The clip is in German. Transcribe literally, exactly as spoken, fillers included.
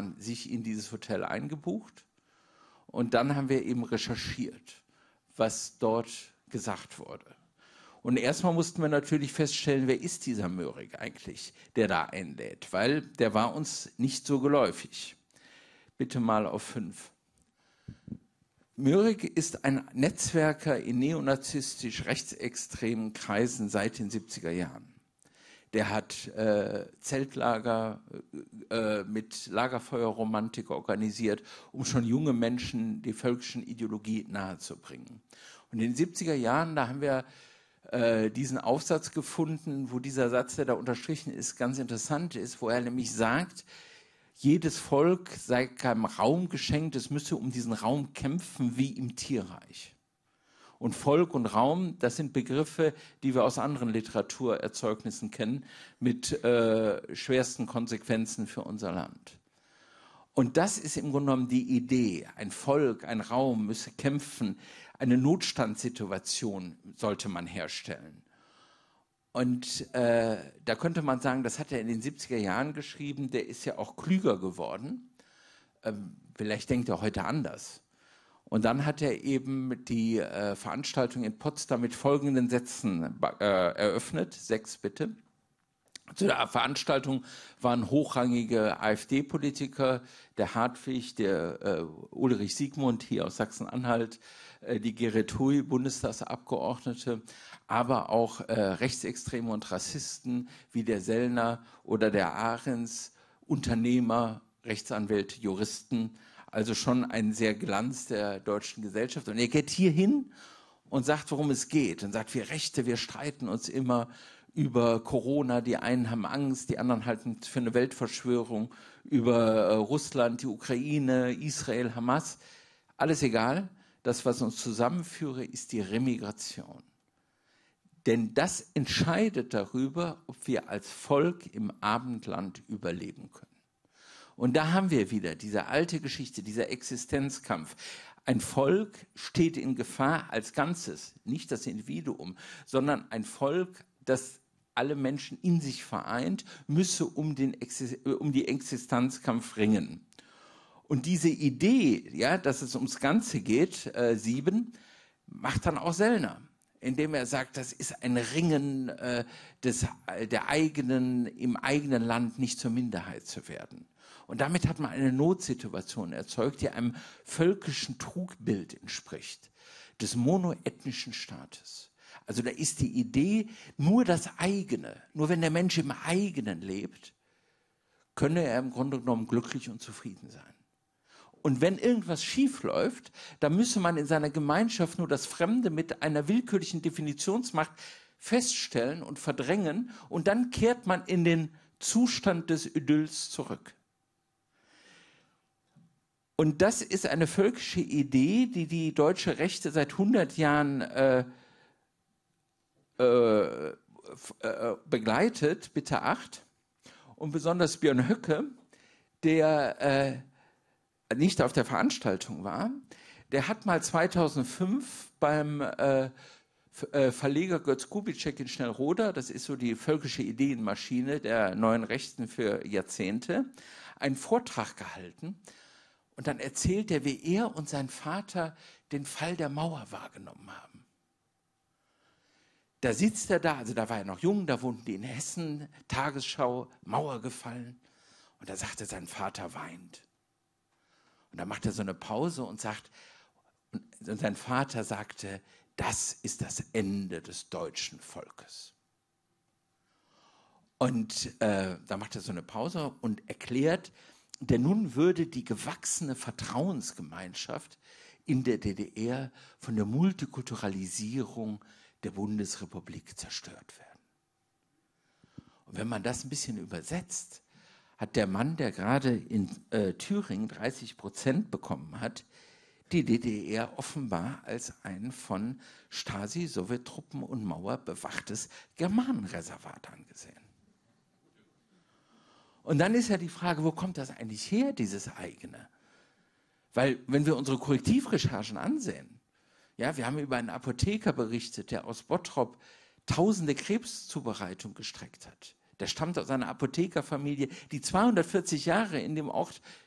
Jahren sich in dieses Hotel eingebucht und dann haben wir eben recherchiert, was dort gesagt wurde. Und erstmal mussten wir natürlich feststellen, wer ist dieser Möhrig eigentlich, der da einlädt, weil der war uns nicht so geläufig. Bitte mal auf fünf. Möhrig ist ein Netzwerker in neonazistisch rechtsextremen Kreisen seit den siebziger Jahren. Der hat äh, Zeltlager äh, mit Lagerfeuerromantik organisiert, um schon junge Menschen die völkischen Ideologie nahezubringen. Und in den siebziger Jahren, da haben wir äh, diesen Aufsatz gefunden, wo dieser Satz, der da unterstrichen ist, ganz interessant ist, wo er nämlich sagt, jedes Volk sei keinem Raum geschenkt, es müsse um diesen Raum kämpfen wie im Tierreich. Und Volk und Raum, das sind Begriffe, die wir aus anderen Literaturerzeugnissen kennen, mit äh, schwersten Konsequenzen für unser Land. Und das ist im Grunde genommen die Idee. Ein Volk, ein Raum müsse kämpfen, eine Notstandssituation sollte man herstellen. Und äh, da könnte man sagen, das hat er in den siebziger Jahren geschrieben, der ist ja auch klüger geworden. Ähm, vielleicht denkt er heute anders. Und dann hat er eben die äh, Veranstaltung in Potsdam mit folgenden Sätzen äh, eröffnet. Sechs bitte. Zu der Veranstaltung waren hochrangige AfD-Politiker, der Hartwig, der äh, Ulrich Siegmund hier aus Sachsen-Anhalt, äh, die Gerrit Hui, Bundestagsabgeordnete, aber auch äh, Rechtsextreme und Rassisten wie der Sellner oder der Ahrens, Unternehmer, Rechtsanwälte, Juristen. Also schon ein sehr Glanz der deutschen Gesellschaft. Und er geht hier hin und sagt, worum es geht. Und sagt, wir Rechte, wir streiten uns immer über Corona. Die einen haben Angst, die anderen halten es für eine Weltverschwörung. Über äh, Russland, die Ukraine, Israel, Hamas. Alles egal. Das, was uns zusammenführe, ist die Remigration. Denn das entscheidet darüber, ob wir als Volk im Abendland überleben können. Und da haben wir wieder diese alte Geschichte, dieser Existenzkampf. Ein Volk steht in Gefahr als Ganzes, nicht das Individuum, sondern ein Volk, das alle Menschen in sich vereint, müsse um den um die Existenzkampf ringen. Und diese Idee, ja, dass es ums Ganze geht, äh, sieben, macht dann auch Sellner, indem er sagt, das ist ein Ringen äh, des, der eigenen, im eigenen Land nicht zur Minderheit zu werden. Und damit hat man eine Notsituation erzeugt, die einem völkischen Trugbild entspricht, des monoethnischen Staates. Also da ist die Idee, nur das eigene, nur wenn der Mensch im eigenen lebt, könne er im Grunde genommen glücklich und zufrieden sein. Und wenn irgendwas schief läuft, dann müsse man in seiner Gemeinschaft nur das Fremde mit einer willkürlichen Definitionsmacht feststellen und verdrängen und dann kehrt man in den Zustand des Idylls zurück. Und das ist eine völkische Idee, die die deutsche Rechte seit hundert Jahren äh, äh, äh, begleitet, bitte acht. Und besonders Björn Höcke, der äh, nicht auf der Veranstaltung war, der hat mal zweitausendfünf beim äh, Verleger Götz Kubitschek in Schnellroda, das ist so die völkische Ideenmaschine der neuen Rechten für Jahrzehnte, einen Vortrag gehalten. Und dann erzählt er, wie er und sein Vater den Fall der Mauer wahrgenommen haben. Da sitzt er da, also da war er noch jung, da wohnten die in Hessen, Tagesschau, Mauer gefallen. Und da sagte sein Vater weint. Und dann macht er so eine Pause und sagt, und sein Vater sagte, das ist das Ende des deutschen Volkes. Und äh, da macht er so eine Pause und erklärt, denn nun würde die gewachsene Vertrauensgemeinschaft in der D D R von der Multikulturalisierung der Bundesrepublik zerstört werden. Und wenn man das ein bisschen übersetzt, hat der Mann, der gerade in äh, Thüringen dreißig Prozent bekommen hat, die D D R offenbar als ein von Stasi, Sowjettruppen und Mauer bewachtes Germanenreservat angesehen. Und dann ist ja die Frage, wo kommt das eigentlich her, dieses eigene? Weil, wenn wir unsere Korrektivrecherchen ansehen, ja, wir haben über einen Apotheker berichtet, der aus Bottrop tausende Krebszubereitungen gestreckt hat. Der stammt aus einer Apothekerfamilie, die zweihundertvierzig Jahre in dem Ort